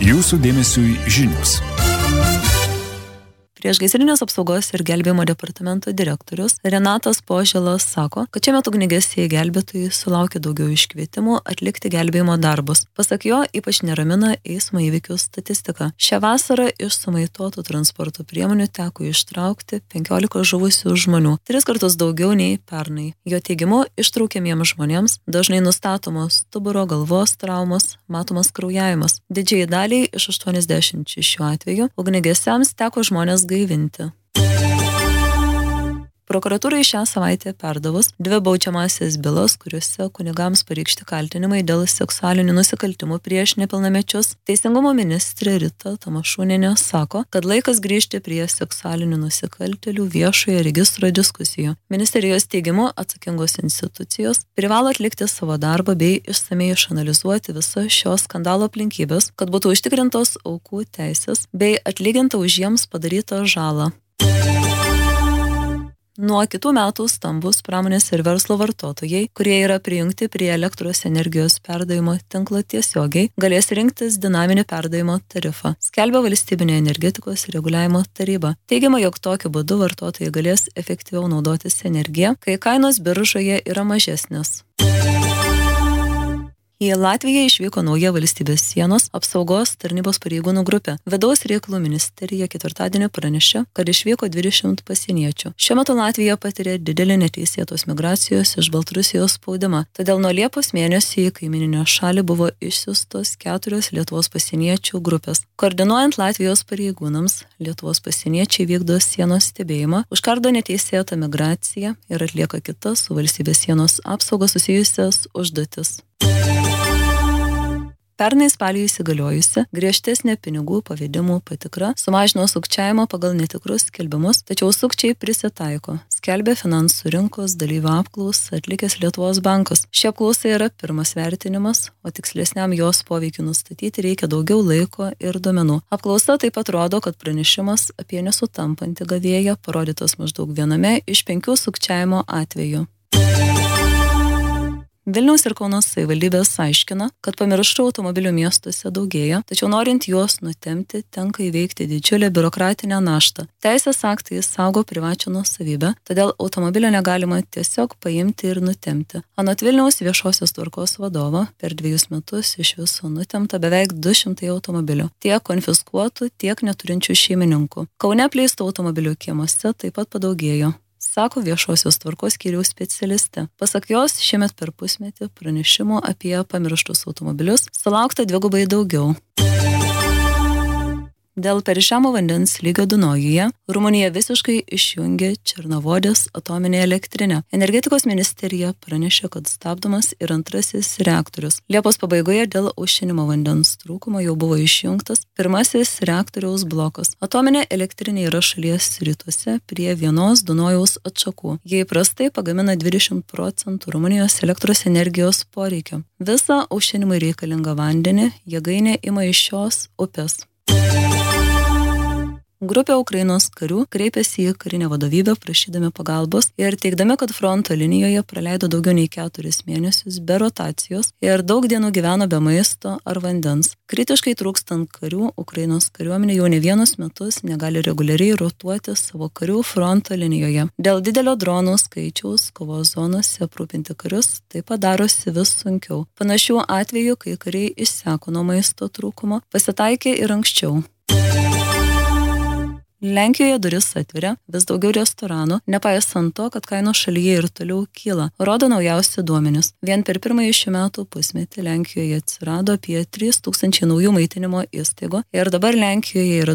Jūsų dėmesiui žinios. Priešgaisrinės apsaugos ir gelbėjimo departamento direktorius Renatas Požėlas sako, kad šiuo metu ugniagesiai gelbėtojai sulaukia daugiau iškvietimų atlikti gelbėjimo darbus. Pasak jo, ypač neramina eismo įvykių statistika. Šią vasarą iš sumaitotų transporto priemonių teko ištraukti 15 žuvusių žmonių, 3 kartus daugiau nei pernai. Jo teigimu, ištraukiamiems žmonėms dažnai nustatomos stuburo galvos traumos, matomas kraujavimas. Didžiai daliai iš 86 atvejų ugniagesiams teko žmonės gaivinti. Prokuratūrai šią savaitę perdavus 2 baudžiamąsias bylas, kuriuose kunigams pareikšti kaltinimai dėl seksualinių nusikaltimų prieš nepilnamečius, Teisingumo ministrė Rita Tamašūnienė sako, kad laikas grįžti prie seksualinių nusikaltėlių viešojo registro diskusijų. Ministerijos teigimu atsakingos institucijos privalo atlikti savo darbą bei išsamei išanalizuoti visas šio skandalo aplinkybės, kad būtų užtikrintos aukų teisės bei atlyginta už jiems padarytą žalą. Nuo kitų metų stambus pramonės ir verslo vartotojai, kurie yra prijungti prie elektros energijos perdavimo tinklo tiesiogiai, galės rinktis dinaminį perdavimo tarifą, skelbia Valstybinė energetikos reguliavimo taryba. Teigiama, jog tokiu būdu vartotojai galės efektyviau naudotis energiją, kai kainos biržoje yra mažesnės. Į Latviją išvyko nauja valstybės sienos apsaugos tarnybos pareigūnų grupė. Vidaus reikalų ministerija ketvirtadienį pranešė, kad išvyko 20 pasieniečių. Šiuo metu Latvija patiria didelį neteisėtos migracijos iš Baltarusijos spaudimą. Todėl nuo Liepos mėnesio į kaimininę šalį buvo išsiųstos 4 Lietuvos pasieniečių grupės. Koordinuojant Latvijos pareigūnams, Lietuvos pasieniečiai vykdo sienos stebėjimą, užkardo neteisėtą migraciją ir atlieka kitas su valstybės sienos apsauga susijusias užduotis. Pernai spalį įsigaliojusi griežtesnė pinigų pavedimų patikra sumažino sukčiavimą pagal netikrus skelbimus, tačiau sukčiai prisitaiko, skelbia finansų rinkos dalyvių apklausą atlikęs Lietuvos bankas. Ši apklausa yra pirmas vertinimas, o tikslesniam jos poveikiu nustatyti reikia daugiau laiko ir duomenų. Apklausa taip pat rodo, kad pranešimas apie nesutampantį gavėją parodytas maždaug 1 iš 5 sukčiavimo atvejų. Vilniaus ir Kauno savivaldybės aiškina, kad pamirštų automobilių miestuose daugėja, tačiau norint juos nutemti, tenka įveikti didžiulę biurokratinę naštą. Teisės aktai saugo privačią nuosavybę, todėl automobilio negalima tiesiog paimti ir nutemti. Anot Vilniaus viešosios tvarkos vadovo, per 2 metus iš viso nutemta beveik 200 automobilių, tiek konfiskuotų, tiek neturinčių šeimininkų. Kaune apleistų automobilių kiemuose taip pat padaugėjo, sako viešosios tvarkos skyriaus specialistė. Pasak jos, šiemet per pusmetį pranešimų apie pamirštus automobilius sulaukta 2 daugiau. Dėl per žemo vandens lygio Dunojuje Rumunija visiškai išjungė Černovodės atominę elektrinę. Energetikos ministerija pranešė, kad stabdomas ir 2 reaktorius. Liepos pabaigoje dėl aušinimo vandens trūkumo jau buvo išjungtas 1 reaktoriaus blokas. Atominė elektrinė yra šalies rytuose prie vienos Dunojaus atšakų. Jie įprastai pagamina 20% Rumunijos elektros energijos poreikio. Visą aušinimui reikalingą vandenį jėgainė ima iš šios upės. Grupė Ukrainos karių kreipėsi į karinę vadovybę prašydami pagalbos ir teigdami, kad fronto linijoje praleido daugiau nei 4 mėnesius be rotacijos ir daug dienų gyveno be maisto ar vandens. Kritiškai trūkstant karių, Ukrainos kariuomenė jau ne 1 metus negali reguliariai rotuoti savo karių fronto linijoje. Dėl didelio dronų skaičiaus kovos zonose aprūpinti karius taip pat darosi vis sunkiau. Panašių atvejų, kai kariai išseko nuo maisto trūkumo, pasitaikė ir anksčiau. Lenkijoje duris atveria vis daugiau restoranų, nepaisant to, kad kainos šalyje ir toliau kyla, rodo naujausi duomenys. Vien per pirmąjį šių metų pusmetį Lenkijoje atsirado apie 3000 naujų maitinimo įstaigų ir dabar Lenkijoje yra